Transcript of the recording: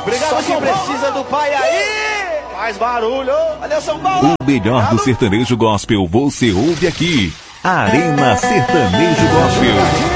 Obrigado, só quem precisa do pai aí. Faz barulho. Valeu, São Paulo. O melhor do sertanejo gospel você ouve aqui. Arena Sertanejo Gospel.